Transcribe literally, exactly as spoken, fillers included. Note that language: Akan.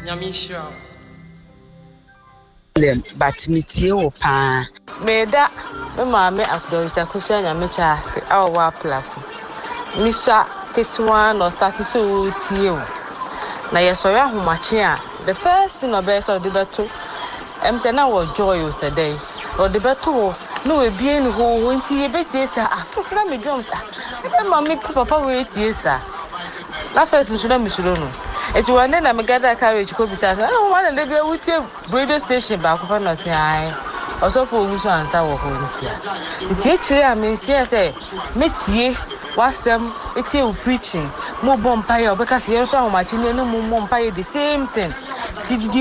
Nyamisha. But metie wo pa. Meda me maame akudonsa kusha nyamicha ase awa plako. Misha ketwa no start so tie o. Na yesori ahomache a the first thing obey so the beto. Em say na wo joy o say dey. O the beto no we bie ni ho nti ye betie sa afese na me drums a. E ma me papa we tie sa. Na first so na me suro no. Eti one na me gather carriage ko bisa sa. Na one na dey wutie radio station ba ko fa no say ai. Also for who so answer wo ho nsia. Nti e kire a me nsia say metie wasem etie u preaching mo bompa ye obeka se yen so ahomachi ne no mo bompa ye the same thing. Ti